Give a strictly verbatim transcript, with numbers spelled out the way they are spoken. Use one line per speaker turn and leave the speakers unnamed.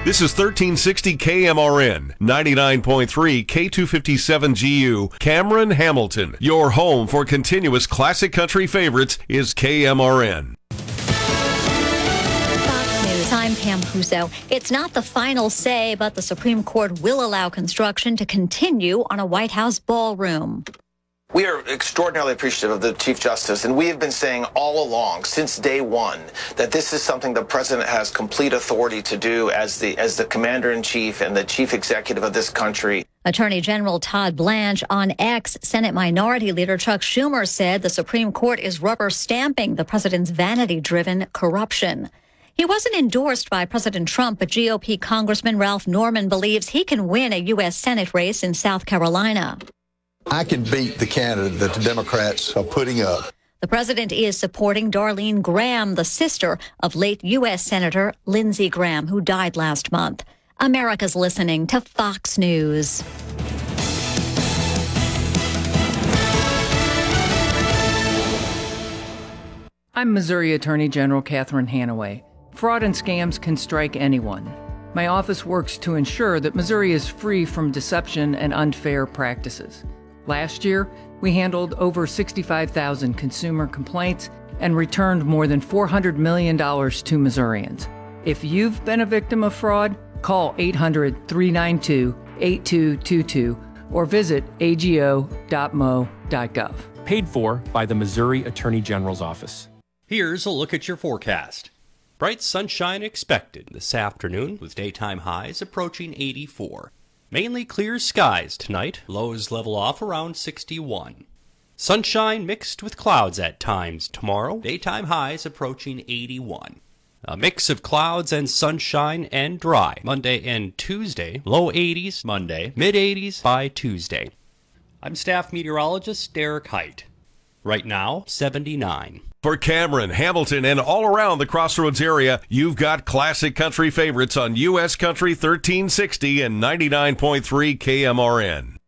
This is thirteen sixty K M R N, ninety-nine point three K two fifty-seven G U, Cameron, Hamilton. Your home for continuous classic country favorites is K M R N.
Fox News, I'm Pam Puso. It's not the final say, but the Supreme Court will allow construction to continue on a White House ballroom.
We are extraordinarily appreciative of the Chief Justice, and we have been saying all along, since day one, that this is something the President has complete authority to do as the as the Commander-in-Chief and the Chief Executive of this country.
Attorney General Todd Blanche on X, Senate Minority Leader Chuck Schumer said the Supreme Court is rubber stamping the President's vanity-driven corruption. He wasn't endorsed by President Trump, but G O P Congressman Ralph Norman believes he can win a U S Senate race in South Carolina.
I can beat the candidate that the Democrats are putting up.
The president is supporting Darlene Graham, the sister of late U S Senator Lindsey Graham, who died last month. America's listening to Fox News.
I'm Missouri Attorney General Catherine Hanaway. Fraud and scams can strike anyone. My office works to ensure that Missouri is free from deception and unfair practices. Last year, we handled over sixty-five thousand consumer complaints and returned more than four hundred million dollars to Missourians. If you've been a victim of fraud, call eight hundred, three nine two, eight two two two or visit A G O dot M O dot gov.
Paid for by the Missouri Attorney General's Office.
Here's a look at your forecast. Bright sunshine expected this afternoon with daytime highs approaching eighty-four. Mainly clear skies tonight, lows level off around sixty-one. Sunshine mixed with clouds at times tomorrow, daytime highs approaching eighty-one. A mix of clouds and sunshine and dry Monday and Tuesday, low eighties Monday, mid eighties by Tuesday. I'm staff meteorologist Derek Height. Right now, seventy-nine.
For Cameron, Hamilton, and all around the Crossroads area, you've got classic country favorites on U S Country thirteen sixty and ninety-nine point three K M R N.